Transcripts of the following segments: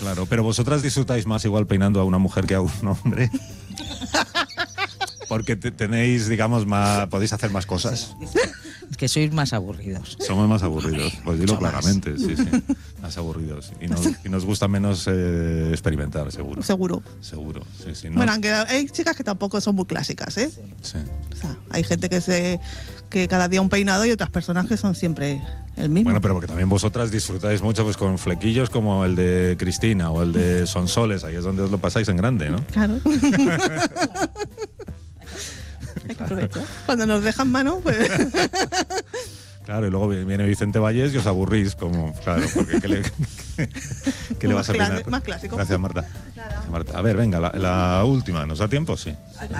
Claro, pero vosotras disfrutáis más igual peinando a una mujer que a un hombre. Porque tenéis, digamos, podéis hacer más cosas. Es que sois más aburridos. Somos más aburridos, pues dilo claramente, sí. Más aburridos. Y nos gusta menos experimentar, seguro. Seguro, sí. No. Bueno, aunque hay chicas que tampoco son muy clásicas, ¿eh? Sí. O sea, hay gente que cada día un peinado y otras personas que son siempre el mismo. Bueno, pero porque también vosotras disfrutáis mucho pues con flequillos como el de Cristina o el de Sonsoles, ahí es donde os lo pasáis en grande, ¿no? Claro. Hay que aprovechar. Cuando nos dejan mano, pues... Claro, y luego viene Vicente Vallés y os aburrís, como, claro, porque ¿qué le vas a opinar? Más clásico. Gracias, Marta. A ver, venga, la última, ¿nos da tiempo? Sí.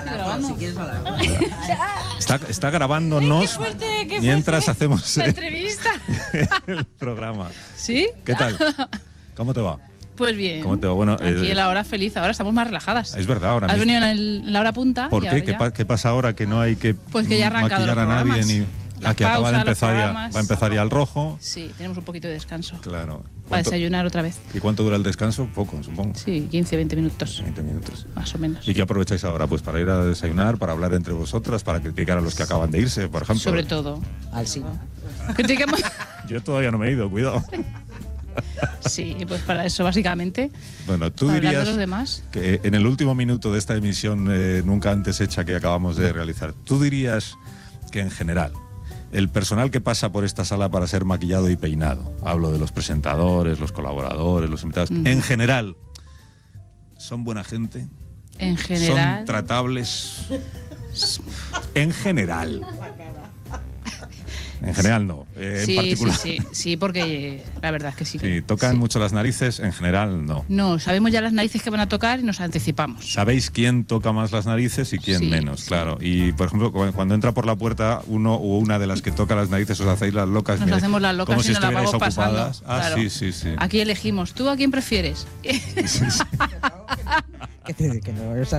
Está grabándonos mientras hacemos la entrevista. El programa. ¿Sí? ¿Qué tal? ¿Cómo te va? Pues bien. ¿Cómo te va? Bueno, aquí en la hora feliz, ahora estamos más relajadas. Es verdad, ahora Has mismo. venido en la hora punta. ¿Por qué? ¿Qué pasa ahora que no hay que pues que ya maquillar a nadie? Ni... que acaba de empezar va a empezar ya el rojo. Sí, tenemos un poquito de descanso. Claro. Para desayunar otra vez. ¿Y cuánto dura el descanso? Poco, supongo. Sí, 15-20 minutos. 20 minutos. Más o menos. ¿Y qué aprovecháis ahora? Pues para ir a desayunar, para hablar entre vosotras, para criticar a los que acaban de irse, por ejemplo. Sobre todo. Al sí. Criticamos. Yo todavía no me he ido, cuidado. Sí, pues para eso básicamente. Bueno, tú dirías de los demás. Que en el último minuto de esta emisión nunca antes hecha que acabamos de realizar, tú dirías que en general el personal que pasa por esta sala para ser maquillado y peinado, hablo de los presentadores, los colaboradores, los invitados, en general, ¿son buena gente? En general. ¿Son tratables? En general. En general no, en particular. Sí, porque la verdad es que sí. Sí, tocan mucho las narices, en general no. No, sabemos ya las narices que van a tocar y nos anticipamos. Sabéis quién toca más las narices y quién menos, claro. Y, por ejemplo, cuando entra por la puerta uno o una de las que toca las narices, os hacéis las locas. Nos hacemos las locas como y si nos las vamos ocupadas. Claro. Sí. Aquí elegimos. ¿Tú a quién prefieres? Sí. Que no, esa...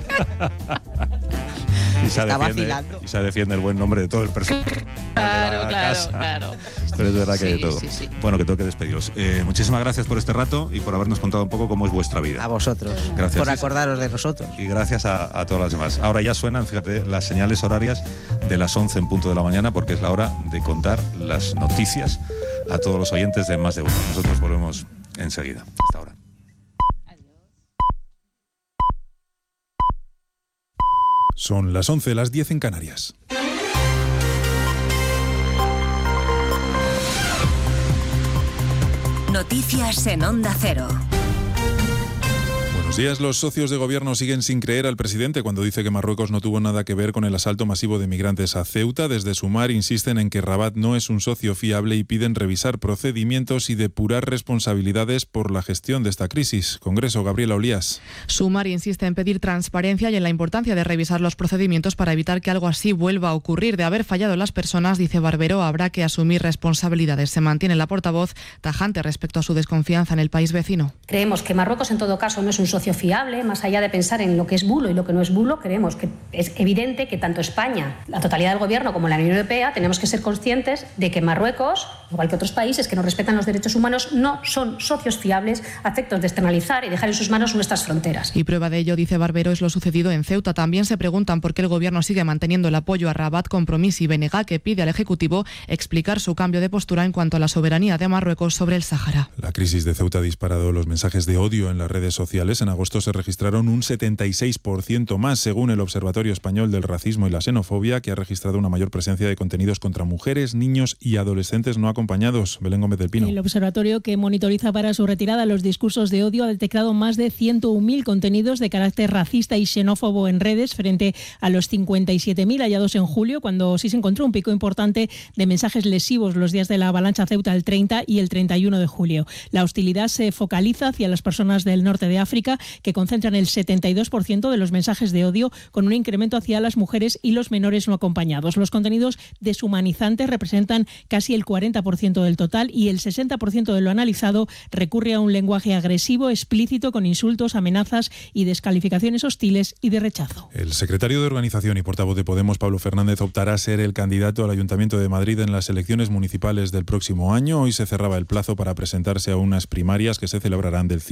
Isa defiende el buen nombre de todo el personal. Claro. Pero es verdad que hay de todo. Sí. Bueno, que tengo que despediros. Muchísimas gracias por este rato y por habernos contado un poco cómo es vuestra vida. A vosotros. Gracias. Por acordaros de nosotros. Y gracias a todas las demás. Ahora ya suenan, fíjate, las señales horarias de las 11 en punto de la mañana, porque es la hora de contar las noticias a todos los oyentes de Más de Uno. Nosotros volvemos enseguida. Hasta ahora. Son las 11, las 10 en Canarias. Noticias en Onda Cero. Buenos días. Los socios de gobierno siguen sin creer al presidente cuando dice que Marruecos no tuvo nada que ver con el asalto masivo de migrantes a Ceuta. Desde Sumar insisten en que Rabat no es un socio fiable y piden revisar procedimientos y depurar responsabilidades por la gestión de esta crisis. Congreso, Gabriela Olías. Sumar insiste en pedir transparencia y en la importancia de revisar los procedimientos para evitar que algo así vuelva a ocurrir. De haber fallado las personas, dice Barbero, habrá que asumir responsabilidades. Se mantiene la portavoz tajante respecto a su desconfianza en el país vecino. Creemos que Marruecos, en todo caso, no es un socio fiable. Más allá de pensar en lo que es bulo y lo que no es bulo, creemos que es evidente que tanto España, la totalidad del gobierno, como la Unión Europea, tenemos que ser conscientes de que Marruecos, igual que otros países que no respetan los derechos humanos, no son socios fiables a efectos de externalizar y dejar en sus manos nuestras fronteras. Y prueba de ello, dice Barbero, es lo sucedido en Ceuta. También se preguntan por qué el gobierno sigue manteniendo el apoyo a Rabat, Compromís y Benega, que pide al Ejecutivo explicar su cambio de postura en cuanto a la soberanía de Marruecos sobre el Sáhara. La crisis de Ceuta ha disparado los mensajes de odio en las redes sociales. En agosto se registraron un 76% más, según el Observatorio Español del Racismo y la Xenofobia, que ha registrado una mayor presencia de contenidos contra mujeres, niños y adolescentes no acompañados. Belén Gómez del Pino. El observatorio, que monitoriza para su retirada los discursos de odio, ha detectado más de 101.000 contenidos de carácter racista y xenófobo en redes, frente a los 57.000 hallados en julio, cuando sí se encontró un pico importante de mensajes lesivos los días de la avalancha Ceuta, el 30 y el 31 de julio. La hostilidad se focaliza hacia las personas del norte de África, que concentran el 72% de los mensajes de odio, con un incremento hacia las mujeres y los menores no acompañados. Los contenidos deshumanizantes representan casi el 40% del total y el 60% de lo analizado recurre a un lenguaje agresivo, explícito, con insultos, amenazas y descalificaciones hostiles y de rechazo. El secretario de Organización y portavoz de Podemos, Pablo Fernández, optará a ser el candidato al Ayuntamiento de Madrid en las elecciones municipales del próximo año. Hoy se cerraba el plazo para presentarse a unas primarias que se celebrarán del